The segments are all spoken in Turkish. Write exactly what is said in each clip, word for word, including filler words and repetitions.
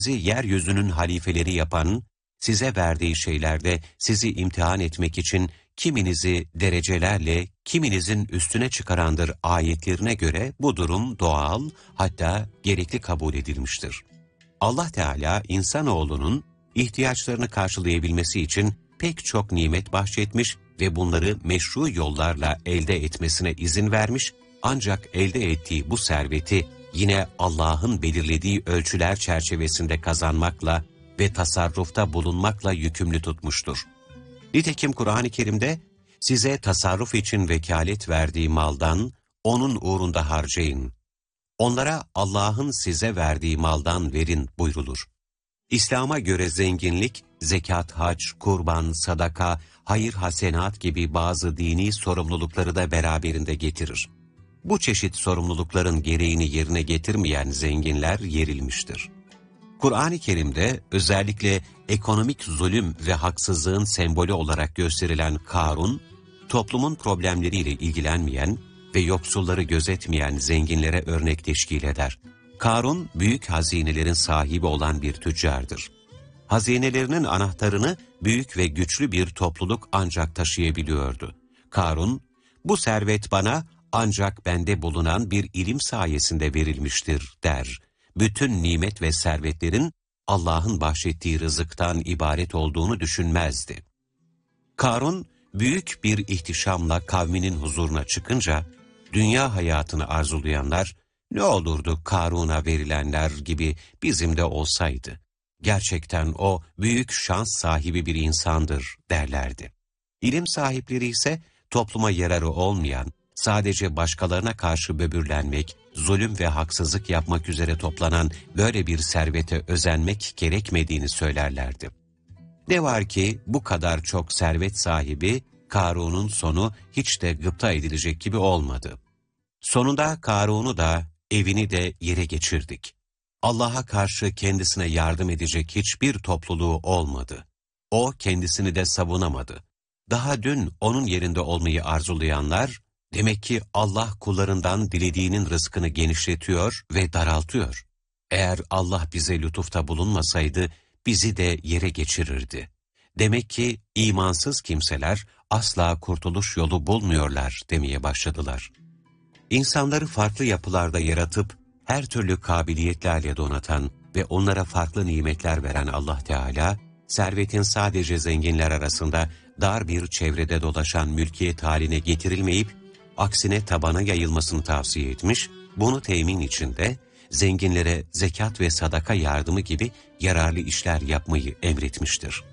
sizi yeryüzünün halifeleri yapan, size verdiği şeylerde sizi imtihan etmek için kiminizi derecelerle, kiminizin üstüne çıkarandır ayetlerine göre bu durum doğal, hatta gerekli kabul edilmiştir. Allah Teala insanoğlunun ihtiyaçlarını karşılayabilmesi için pek çok nimet bahşetmiş ve bunları meşru yollarla elde etmesine izin vermiş, ancak elde ettiği bu serveti yine Allah'ın belirlediği ölçüler çerçevesinde kazanmakla ve tasarrufta bulunmakla yükümlü tutmuştur. Nitekim Kur'an-ı Kerim'de size tasarruf için vekalet verdiği maldan onun uğrunda harcayın. Onlara Allah'ın size verdiği maldan verin buyrulur. İslam'a göre zenginlik, zekat, hac, kurban, sadaka, hayır hasenat gibi bazı dini sorumlulukları da beraberinde getirir. Bu çeşit sorumlulukların gereğini yerine getirmeyen zenginler yerilmiştir. Kur'an-ı Kerim'de özellikle ekonomik zulüm ve haksızlığın sembolü olarak gösterilen Karun, toplumun problemleriyle ilgilenmeyen ve yoksulları gözetmeyen zenginlere örnek teşkil eder. Karun, büyük hazinelerin sahibi olan bir tüccardır. Hazinelerinin anahtarını büyük ve güçlü bir topluluk ancak taşıyabiliyordu. Karun, bu servet bana ancak bende bulunan bir ilim sayesinde verilmiştir der. Bütün nimet ve servetlerin Allah'ın bahşettiği rızıktan ibaret olduğunu düşünmezdi. Karun, büyük bir ihtişamla kavminin huzuruna çıkınca, dünya hayatını arzulayanlar, ne olurdu Karun'a verilenler gibi bizim de olsaydı. Gerçekten o büyük şans sahibi bir insandır derlerdi. İlim sahipleri ise topluma yararı olmayan, sadece başkalarına karşı böbürlenmek, zulüm ve haksızlık yapmak üzere toplanan böyle bir servete özenmek gerekmediğini söylerlerdi. Ne var ki bu kadar çok servet sahibi, Karun'un sonu hiç de gıpta edilecek gibi olmadı. Sonunda Karun'u da, evini de yere geçirdik. Allah'a karşı kendisine yardım edecek hiçbir topluluğu olmadı. O kendisini de savunamadı. Daha dün onun yerinde olmayı arzulayanlar, demek ki Allah kullarından dilediğinin rızkını genişletiyor ve daraltıyor. Eğer Allah bize lütufta bulunmasaydı, bizi de yere geçirirdi. Demek ki imansız kimseler asla kurtuluş yolu bulmuyorlar demeye başladılar. İnsanları farklı yapılarda yaratıp, her türlü kabiliyetlerle donatan ve onlara farklı nimetler veren Allah Teala, servetin sadece zenginler arasında dar bir çevrede dolaşan mülkiyet haline getirilmeyip, aksine tabana yayılmasını tavsiye etmiş, bunu temin için de zenginlere zekat ve sadaka yardımı gibi yararlı işler yapmayı emretmiştir.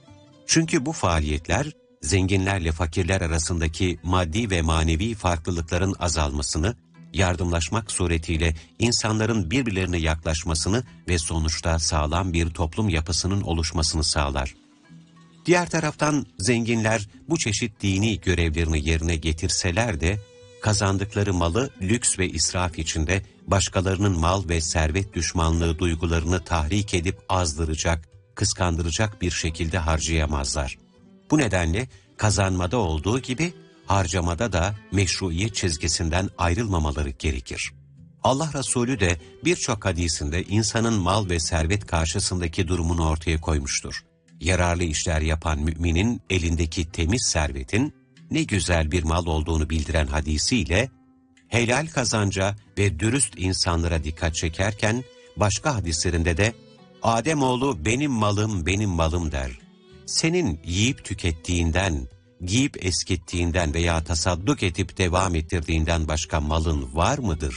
Çünkü bu faaliyetler, zenginlerle fakirler arasındaki maddi ve manevi farklılıkların azalmasını, yardımlaşmak suretiyle insanların birbirlerine yaklaşmasını ve sonuçta sağlam bir toplum yapısının oluşmasını sağlar. Diğer taraftan zenginler bu çeşit dini görevlerini yerine getirseler de, kazandıkları malı lüks ve israf içinde başkalarının mal ve servet düşmanlığı duygularını tahrik edip azdıracak, kıskandıracak bir şekilde harcayamazlar. Bu nedenle kazanmada olduğu gibi harcamada da meşruiyet çizgisinden ayrılmamaları gerekir. Allah Resulü de birçok hadisinde insanın mal ve servet karşısındaki durumunu ortaya koymuştur. Yararlı işler yapan müminin elindeki temiz servetin ne güzel bir mal olduğunu bildiren hadisiyle, helal kazanca ve dürüst insanlara dikkat çekerken, başka hadislerinde de, Ademoğlu benim malım benim malım der. Senin yiyip tükettiğinden, giyip eskittiğinden veya tasadduk edip devam ettirdiğinden başka malın var mıdır?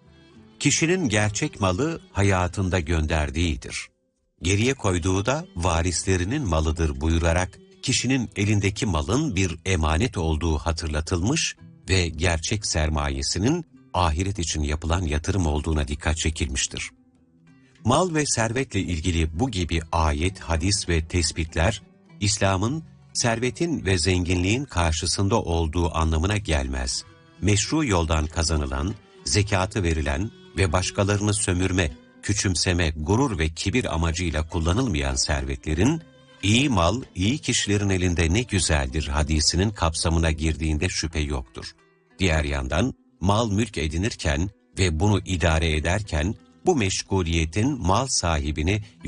Kişinin gerçek malı hayatında gönderdiğidir. Geriye koyduğu da varislerinin malıdır buyurarak, kişinin elindeki malın bir emanet olduğu hatırlatılmış ve gerçek sermayesinin ahiret için yapılan yatırım olduğuna dikkat çekilmiştir. Mal ve servetle ilgili bu gibi ayet, hadis ve tespitler, İslam'ın servetin ve zenginliğin karşısında olduğu anlamına gelmez. Meşru yoldan kazanılan, zekatı verilen ve başkalarını sömürme, küçümseme, gurur ve kibir amacıyla kullanılmayan servetlerin, iyi mal, iyi kişilerin elinde ne güzeldir hadisinin kapsamına girdiğinde şüphe yoktur. Diğer yandan, mal mülk edinirken ve bunu idare ederken, bu meşguliyetin mal sahibini